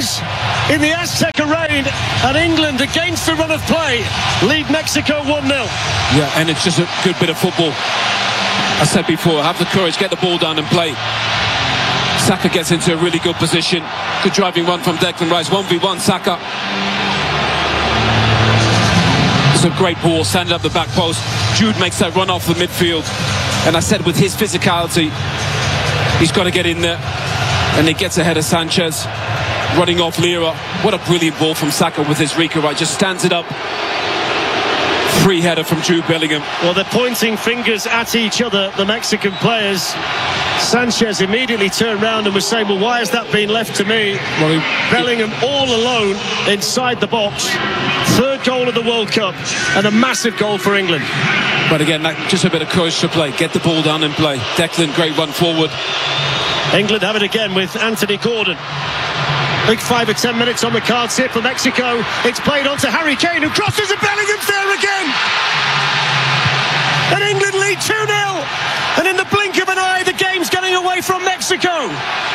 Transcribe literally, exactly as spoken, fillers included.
begins in the Azteca rain, and England, against the run of play, lead Mexico one nil. Yeah, and it's just a good bit of football. I said before, have the courage, get the ball down and play. Saka gets into a really good position. Good driving run from Declan Rice. one v one Saka. It's a great ball, standing up the back post. Jude makes that run off the midfield. And I said, with his physicality, he's got to get in there. And he gets ahead of Sanchez, running off Lira. What a brilliant ball from Saka with his Rica right. Just stands it up. Free header from Jude Bellingham. Well, they're pointing fingers at each other, the Mexican players. Sanchez immediately turned round and was saying, well, why has that been left to me? Well, he, Bellingham all alone inside the box. Third goal of the World Cup and a massive goal for England. But again, that, just a bit of courage to play. Get the ball down and play. Declan, great run forward. England have it again with Anthony Gordon. Big five or ten minutes on the cards here for Mexico. It's played on to Harry Kane, who crosses, and Bellingham's there again. And England lead two nil. And in the blink of an eye, the game's getting away from Mexico.